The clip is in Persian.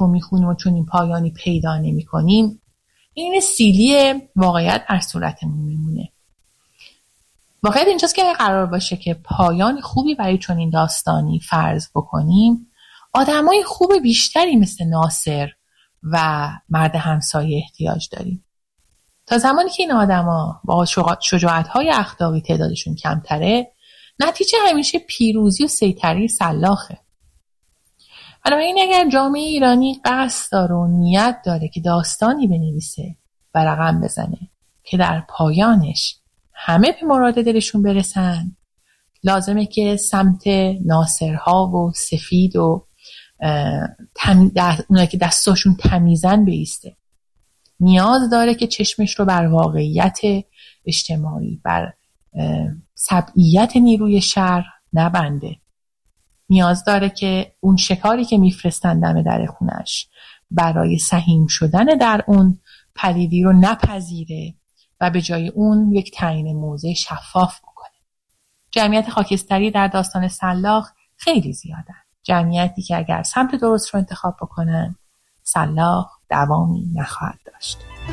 رو میخونیم و چون این پایانی پیدا نمی کنیم، این سیلی واقعیت در صورتمون میمونه. واقعیت اینجاست که قرار باشه که پایان خوبی برای چون این داستانی فرض بکنیم، آدمای خوب بیشتری مثل ناصر و مرد همسایه احتیاج داریم. تا زمانی که این آدما با شجاعت‌های اخلاقی تعدادشون کمتره، نتیجه همیشه پیروزی و سیطره سلاخه. بنابراین اگر جامعه ایرانی قصد داره و نیت داره که داستانی بنویسه و رقم بزنه که در پایانش همه به مراد دلشون برسن، لازمه که سمت ناصرها و سفید و اونایی که دستاشون تمیزن بیسته. نیاز داره که چشمش رو بر واقعیت اجتماعی، بر سبعیت نیروی شر نبنده. نیاز داره که اون شکاری که میفرستن دم در خونش برای سهیم شدن در اون پلیدی رو نپذیره و به جای اون یک تعیین موضع شفاف بکنه. جمعیت خاکستری در داستان سلاخ خیلی زیادن. جمعیتی که اگر سمت درست رو انتخاب بکنن، سلاخ دوامی نخواهد داشت.